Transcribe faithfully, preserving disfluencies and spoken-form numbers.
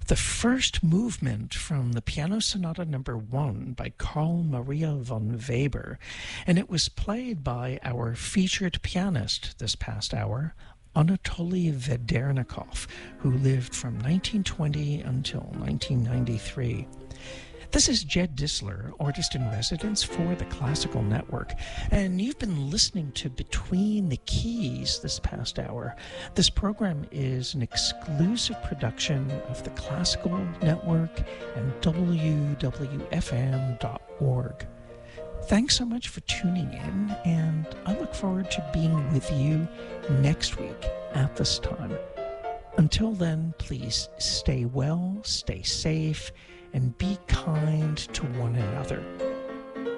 the first movement from the Piano Sonata Number One by Carl Maria von Weber, and it was played by our featured pianist this past hour, Anatoly Vedernikov, who lived from nineteen twenty until nineteen ninety-three. This is Jed Disler, artist in residence for the Classical Network, and you've been listening to Between the Keys this past hour. This program is an exclusive production of the Classical Network and W W F M dot org. Thanks so much for tuning in, and I look forward to being with you next week at this time. Until then, please stay well, stay safe, and be kind to one another.